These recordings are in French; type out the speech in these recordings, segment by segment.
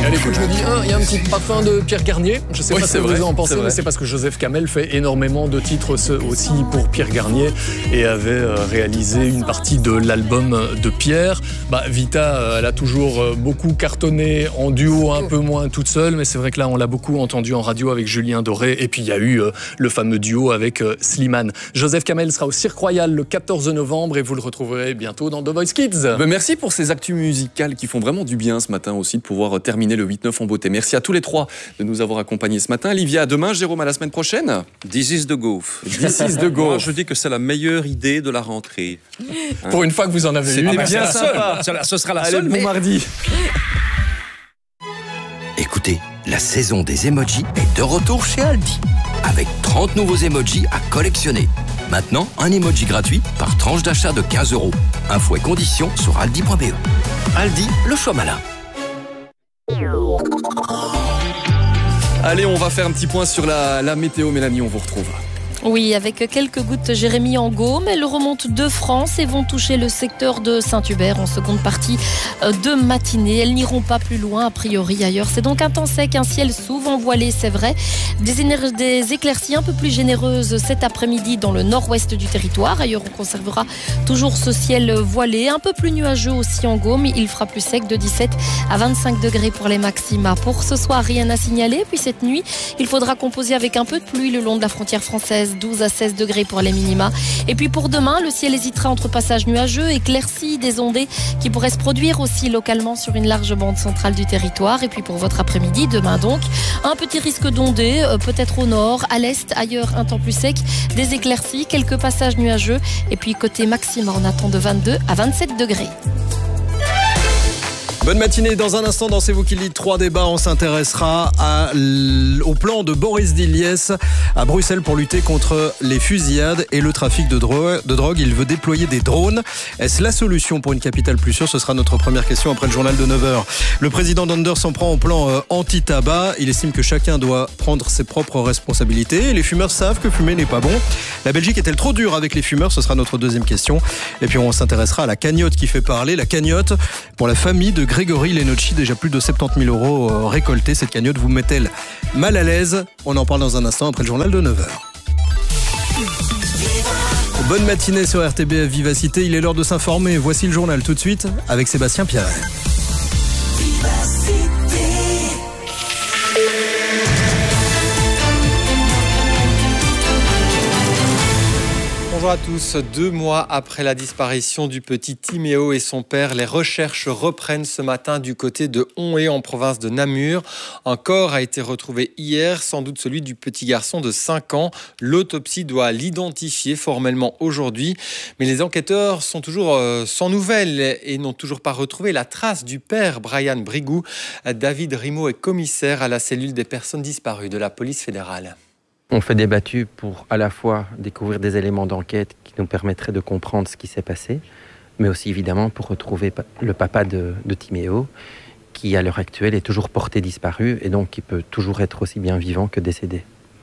Allez, écoute, je me dis, il y a un petit parfum de Pierre Garnier. Je sais pas ce que vous en pensez, mais c'est parce que Joseph Kamel fait énormément de titres aussi pour Pierre Garnier et avait réalisé une partie de l'album de Pierre. Vita, elle a toujours beaucoup cartonné en duo, un peu moins toute seule, mais c'est vrai que là, on l'a beaucoup entendu en radio avec Julien Doré, et puis il y a eu le fameux duo avec Slimane. Joseph Kamel sera au Cirque Royal le 14 novembre et vous le retrouverez bientôt dans The Voice Kids. Merci pour ces actus musicales qui font vraiment du bien ce matin aussi, de pouvoir terminer le 8-9 en beauté. Merci à tous les trois de nous avoir accompagnés ce matin. Olivia, à demain. Jérôme, à la semaine prochaine. This is the go. This is the go. Moi, je dis que c'est la meilleure idée de la rentrée. Pour une fois que vous en avez une. Bien sympa. Ce sera la seule. Bon mardi. Écoutez, la saison des emojis est de retour chez Aldi. Avec 30 nouveaux emojis à collectionner. Maintenant, un emoji gratuit par tranche d'achat de 15 €. Infos et conditions sur aldi.be. Aldi, le choix malin. Allez, on va faire un petit point sur la météo. Mélanie, on vous retrouve. Oui, avec quelques gouttes, Jérémy, en Gaume. Elles remontent de France et vont toucher le secteur de Saint-Hubert en seconde partie de matinée. Elles n'iront pas plus loin, a priori, ailleurs. C'est donc un temps sec, un ciel souvent voilé, c'est vrai. Des éclaircies un peu plus généreuses cet après-midi dans le nord-ouest du territoire. Ailleurs, on conservera toujours ce ciel voilé, un peu plus nuageux aussi en Gaume. Il fera plus sec de 17 à 25 degrés pour les maxima. Pour ce soir, rien à signaler. Puis cette nuit, il faudra composer avec un peu de pluie le long de la frontière française. 12 à 16 degrés pour les minima. Et puis pour demain, le ciel hésitera entre passages nuageux, éclaircies, des ondées qui pourraient se produire aussi localement sur une large bande centrale du territoire. Et puis pour votre après-midi, demain donc, un petit risque d'ondées, peut-être au nord, à l'est, ailleurs un temps plus sec, des éclaircies, quelques passages nuageux. Et puis côté maxima, on attend de 22 à 27 degrés. Bonne matinée. Dans un instant, dans C'est vous qui le dites, 3 débats, on s'intéressera au plan de Boris Diliès à Bruxelles pour lutter contre les fusillades et le trafic de drogue. Il veut déployer des drones. Est-ce la solution pour une capitale plus sûre ? Ce sera notre première question après le journal de 9h. Le président d'Anders s'en prend au plan anti-tabac. Il estime que chacun doit prendre ses propres responsabilités. Les fumeurs savent que fumer n'est pas bon. La Belgique est-elle trop dure avec les fumeurs ? Ce sera notre deuxième question. Et puis on s'intéressera à la cagnotte qui fait parler. La cagnotte pour la famille de Grégory Lenocci, déjà plus de 70 000 € récoltés. Cette cagnotte vous met-elle mal à l'aise ? On en parle dans un instant après le journal de 9h. Bonne matinée sur RTBF Vivacité, il est l'heure de s'informer. Voici le journal tout de suite avec Sébastien Pierre. Bonjour à tous. 2 mois après la disparition du petit Timéo et son père, les recherches reprennent ce matin du côté de Onhé en province de Namur. Un corps a été retrouvé hier, sans doute celui du petit garçon de 5 ans. L'autopsie doit l'identifier formellement aujourd'hui. Mais les enquêteurs sont toujours sans nouvelles et n'ont toujours pas retrouvé la trace du père, Brian Brigou. David Rimaud est commissaire à la cellule des personnes disparues de la police fédérale. On fait des battues pour à la fois découvrir des éléments d'enquête qui nous permettraient de comprendre ce qui s'est passé, mais aussi évidemment pour retrouver le papa de Timéo, qui à l'heure actuelle est toujours porté disparu et donc qui peut toujours être aussi bien vivant que décédé.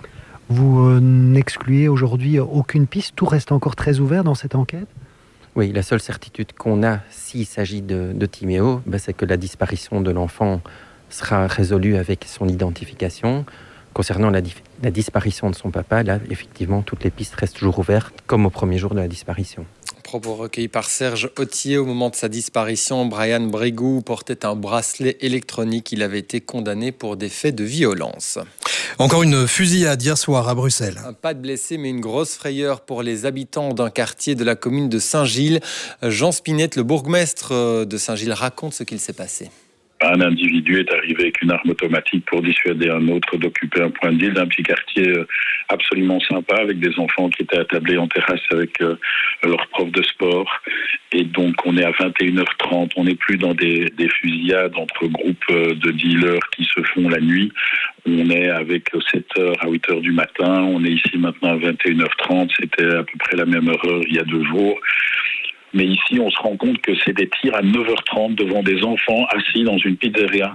Vous n'excluez aujourd'hui aucune piste, tout reste encore très ouvert dans cette enquête ? Oui, la seule certitude qu'on a s'il s'agit de Timéo, c'est que la disparition de l'enfant sera résolue avec son identification. Concernant la disparition de son papa, là, effectivement, toutes les pistes restent toujours ouvertes, comme au premier jour de la disparition. Propos recueillis par Serge Autier. Au moment de sa disparition, Brian Brigou portait un bracelet électronique. Il avait été condamné pour des faits de violence. Encore une fusillade hier soir à Bruxelles. Pas de blessés, mais une grosse frayeur pour les habitants d'un quartier de la commune de Saint-Gilles. Jean Spinette, le bourgmestre de Saint-Gilles, raconte ce qu'il s'est passé. Un individu est arrivé avec une arme automatique pour dissuader un autre d'occuper un point de deal d'un petit quartier absolument sympa avec des enfants qui étaient attablés en terrasse avec leur prof de sport. Et donc on est à 21h30, on n'est plus dans des fusillades entre groupes de dealers qui se font la nuit. On est avec 7h à 8h du matin, on est ici maintenant à 21h30, c'était à peu près la même heure il y a 2 jours. Mais ici, on se rend compte que c'est des tirs à 9h30 devant des enfants assis dans une pizzeria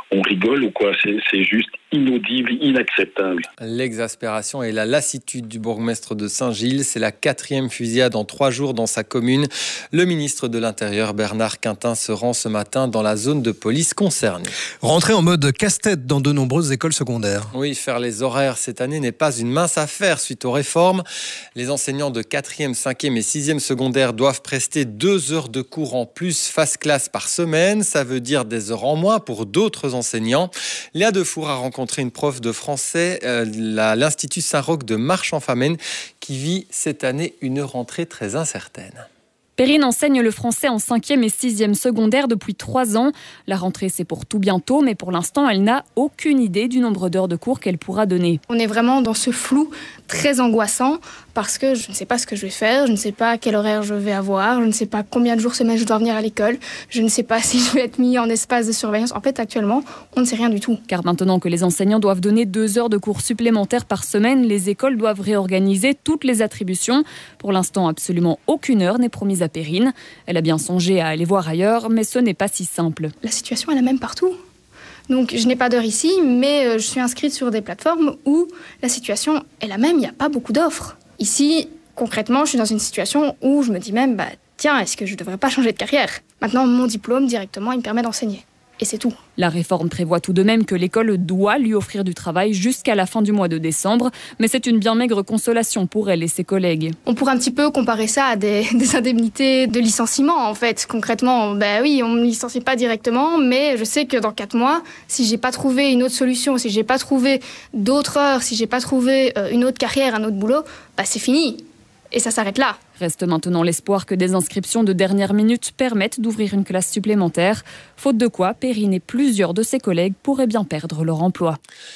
on rigole ou quoi? C'est juste inaudible, inacceptable. L'exaspération et la lassitude du bourgmestre de Saint-Gilles, c'est la 4e fusillade en 3 jours dans sa commune. Le ministre de l'Intérieur, Bernard Quintin, se rend ce matin dans la zone de police concernée. Rentrer en mode casse-tête dans de nombreuses écoles secondaires. Oui, faire les horaires cette année n'est pas une mince affaire suite aux réformes. Les enseignants de 4e, 5e et 6e secondaire doivent prester 2 heures de cours en plus face classe par semaine. Ça veut dire des heures en moins pour d'autres enseignants. Léa Defour a rencontré une prof de français à l'Institut Saint-Roch de Marche-en-Famenne qui vit cette année une rentrée très incertaine. Perrine enseigne le français en 5e et 6e secondaire depuis 3 ans. La rentrée, c'est pour tout bientôt, mais pour l'instant, elle n'a aucune idée du nombre d'heures de cours qu'elle pourra donner. On est vraiment dans ce flou très angoissant parce que je ne sais pas ce que je vais faire, je ne sais pas quel horaire je vais avoir, je ne sais pas combien de jours semaine je dois venir à l'école, je ne sais pas si je vais être mis en espace de surveillance. En fait, actuellement, on ne sait rien du tout. Car maintenant que les enseignants doivent donner 2 heures de cours supplémentaires par semaine, les écoles doivent réorganiser toutes les attributions. Pour l'instant, absolument aucune heure n'est promise à Perrine. Elle a bien songé à aller voir ailleurs, mais ce n'est pas si simple. La situation est la même partout. Donc je n'ai pas d'heure ici, mais je suis inscrite sur des plateformes où la situation est la même, il n'y a pas beaucoup d'offres. Ici, concrètement, je suis dans une situation où je me dis même, tiens, est-ce que je ne devrais pas changer de carrière? Maintenant, mon diplôme, directement, il me permet d'enseigner. Et c'est tout. La réforme prévoit tout de même que l'école doit lui offrir du travail jusqu'à la fin du mois de décembre. Mais c'est une bien maigre consolation pour elle et ses collègues. On pourrait un petit peu comparer ça à des indemnités de licenciement, en fait. Concrètement, oui, on ne me licencie pas directement, mais je sais que dans 4 mois, si j'ai pas trouvé une autre solution, si j'ai pas trouvé d'autres heures, si j'ai pas trouvé une autre carrière, un autre boulot, c'est fini. Et ça s'arrête là. Reste maintenant l'espoir que des inscriptions de dernière minute permettent d'ouvrir une classe supplémentaire. Faute de quoi, Perrine et plusieurs de ses collègues pourraient bien perdre leur emploi.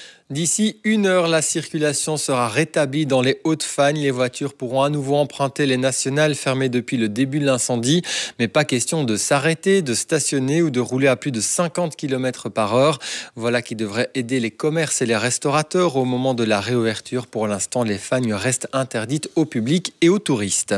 D'ici 1 heure, la circulation sera rétablie dans les Hauts-de-Fagne. Les voitures pourront à nouveau emprunter les nationales fermées depuis le début de l'incendie. Mais pas question de s'arrêter, de stationner ou de rouler à plus de 50 km/h. Voilà qui devrait aider les commerces et les restaurateurs au moment de la réouverture. Pour l'instant, les fagnes restent interdites au public et aux touristes.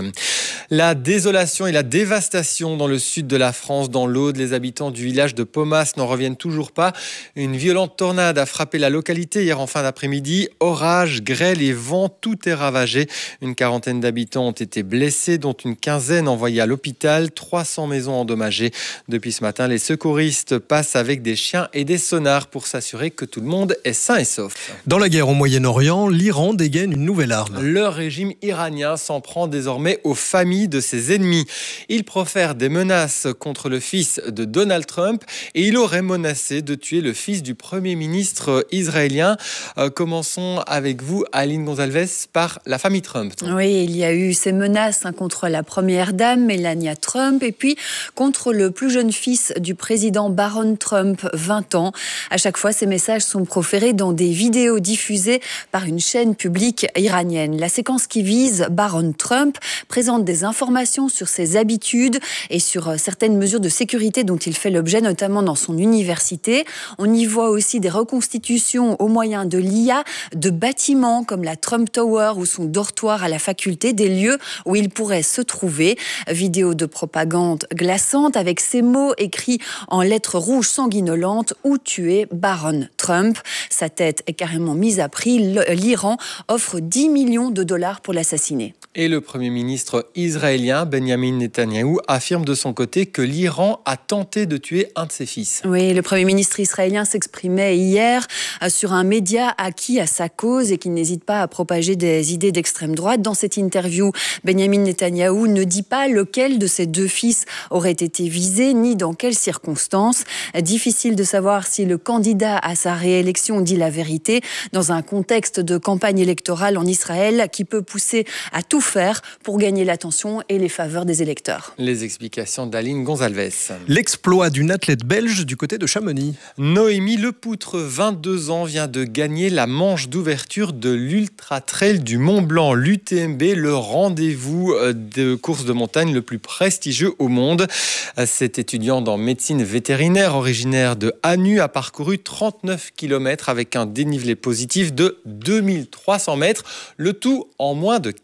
La désolation et la dévastation dans le sud de la France, dans l'Aude. Les habitants du village de Pomas n'en reviennent toujours pas. Une violente tornade a frappé la localité hier en fin d'après-midi. Orage, grêle et vent, tout est ravagé. Une quarantaine d'habitants ont été blessés, dont une quinzaine envoyés à l'hôpital. 300 maisons endommagées. Depuis ce matin, les secouristes passent avec des chiens et des sonars pour s'assurer que tout le monde est sain et sauf. Dans la guerre au Moyen-Orient, l'Iran dégaine une nouvelle arme. Le régime iranien s'en prend désormais aux familles de ses ennemis. Il profère des menaces contre le fils de Donald Trump et il aurait menacé de tuer le fils du Premier ministre israélien. Commençons avec vous, Aline Gonzalez, par la famille Trump. Oui, il y a eu ces menaces contre la première dame, Melania Trump, et puis contre le plus jeune fils du président Barron Trump, 20 ans. À chaque fois, ces messages sont proférés dans des vidéos diffusées par une chaîne publique iranienne. La séquence qui vise Barron Trump présente des informations sur ses habitudes et sur certaines mesures de sécurité dont il fait l'objet, notamment dans son université. On y voit aussi des reconstitutions au moyen de l'IA, de bâtiments comme la Trump Tower ou son dortoir à la faculté, des lieux où il pourrait se trouver. Vidéo de propagande glaçante avec ces mots écrits en lettres rouges sanguinolentes: où tuer Barron Trump. Sa tête est carrément mise à prix. L'Iran offre 10 millions de dollars pour l'assassiner. Et le Premier ministre israélien, Benjamin Netanyahou, affirme de son côté que l'Iran a tenté de tuer un de ses fils. Oui, le Premier ministre israélien s'exprimait hier sur un média acquis à sa cause et qui n'hésite pas à propager des idées d'extrême droite. Dans cette interview, Benjamin Netanyahou ne dit pas lequel de ses 2 fils aurait été visé, ni dans quelles circonstances. Difficile de savoir si le candidat à sa réélection dit la vérité dans un contexte de campagne électorale en Israël qui peut pousser à tout faire pour gagner l'attention et les faveurs des électeurs. Les explications d'Aline Gonzalez. L'exploit d'une athlète belge du côté de Chamonix. Noémie Lepoutre, 22 ans, vient de gagner la manche d'ouverture de l'Ultra Trail du Mont Blanc, l'UTMB, le rendez-vous de course de montagne le plus prestigieux au monde. Cette étudiante en médecine vétérinaire, originaire de Hanu, a parcouru 39 km avec un dénivelé positif de 2300 mètres, le tout en moins de 4 heures.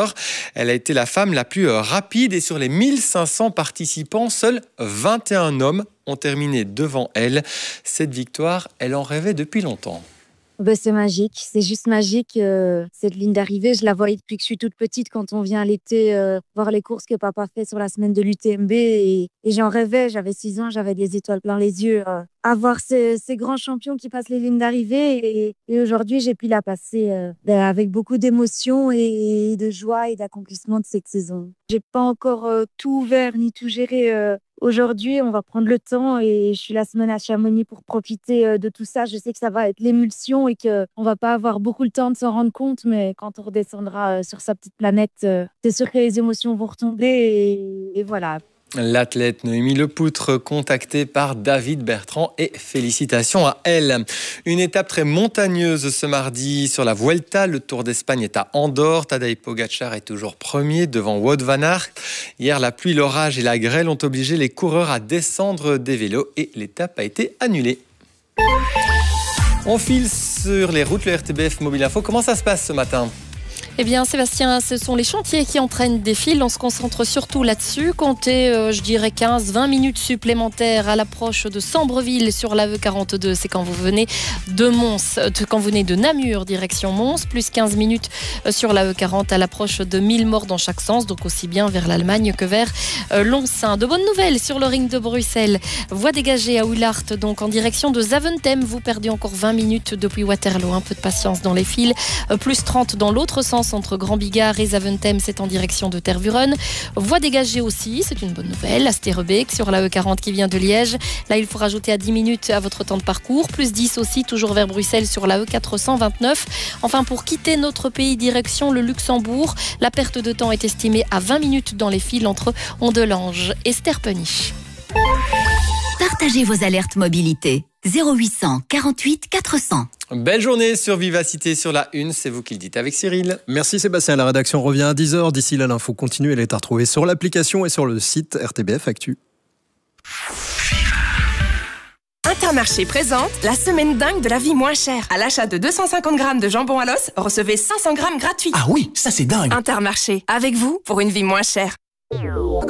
heure. Elle a été la femme la plus rapide et sur les 1500 participants, seuls 21 hommes ont terminé devant elle. Cette victoire, elle en rêvait depuis longtemps. C'est magique, c'est juste magique. Cette ligne d'arrivée, je la voyais depuis que je suis toute petite quand on vient l'été voir les courses que papa fait sur la semaine de l'UTMB. Et j'en rêvais, j'avais 6 ans, j'avais des étoiles plein les yeux. À voir ces grands champions qui passent les lignes d'arrivée. Et aujourd'hui, j'ai pu la passer avec beaucoup d'émotion et de joie et d'accomplissement de cette saison. J'ai pas encore tout ouvert ni tout géré. Aujourd'hui, on va prendre le temps et je suis la semaine à Chamonix pour profiter de tout ça. Je sais que ça va être l'émulsion et qu'on va pas avoir beaucoup le temps de s'en rendre compte, mais quand on redescendra sur sa petite planète, c'est sûr que les émotions vont retomber et voilà. L'athlète Noémie Lepoutre, contactée par David Bertrand, et félicitations à elle. Une étape très montagneuse ce mardi sur la Vuelta. Le Tour d'Espagne est à Andorre. Tadej Pogačar est toujours premier devant Wout van Aert. Hier, la pluie, l'orage et la grêle ont obligé les coureurs à descendre des vélos et l'étape a été annulée. On file sur les routes, le RTBF Mobile Info. Comment ça se passe ce matin ? Eh bien, Sébastien, ce sont les chantiers qui entraînent des files. On se concentre surtout là-dessus. Comptez, je dirais, 15-20 minutes supplémentaires à l'approche de Sambreville sur la E42. C'est quand vous venez de Mons, quand vous venez de Namur, direction Mons, plus 15 minutes sur la E40 à l'approche de 1000 morts dans chaque sens, donc aussi bien vers l'Allemagne que vers Lonsin. De bonnes nouvelles sur le ring de Bruxelles. Voie dégagée à Oulart, donc en direction de Zaventem. Vous perdez encore 20 minutes depuis Waterloo. Un peu de patience dans les files. Plus 30 dans l'autre sens entre Grand Bigard et Zaventem, c'est en direction de Tervuren. Voie dégagée aussi, c'est une bonne nouvelle, à Sterrebeek sur la E40 qui vient de Liège. Là, il faut rajouter à 10 minutes à votre temps de parcours, plus 10 aussi, toujours vers Bruxelles sur la E429. Enfin, pour quitter notre pays, direction le Luxembourg, la perte de temps est estimée à 20 minutes dans les files entre Ondelange et Sterpenich. Partagez vos alertes mobilité. 0800 48 400. Belle journée sur Vivacité sur la Une, c'est vous qui le dites avec Cyril. Merci Sébastien, la rédaction revient à 10h. D'ici là, l'info continue, elle est à retrouver sur l'application et sur le site RTBF Actu. Intermarché présente la semaine dingue de la vie moins chère. À l'achat de 250 grammes de jambon à l'os, recevez 500 grammes gratuits. Ah oui, ça c'est dingue. Intermarché, avec vous pour une vie moins chère.